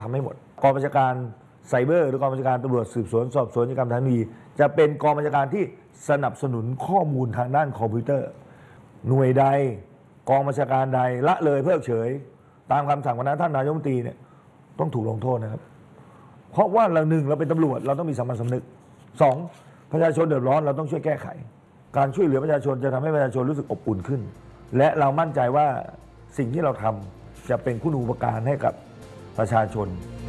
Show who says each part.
Speaker 1: ทำให้หมดกองบัญชาการไซเบอร์หรือกองบัญชาการตำรวจสืบสวนสอบสวนกิจกรรมทางคดีจะเป็นกองบัญชาการที่สนับสนุนข้อมูลทางด้านคอมพิวเตอร์หน่วยใดกองบัญชาการใดละเลยเพิกเฉยตามคำสั่งของท่านนายกรัฐมนตรีเนี่ยต้องถูกลงโทษนะครับเพราะว่าเรา1เราเป็นตำรวจเราต้องมีสามัญสำนึก2ประชาชนเดือดร้อนเราต้องช่วยแก้ไขการช่วยเหลือประชาชนจะทำให้ประชาชนรู้สึกอบอุ่นขึ้นและเรามั่นใจว่าสิ่งที่เราทำจะเป็นคุณูปการให้กับประชาชน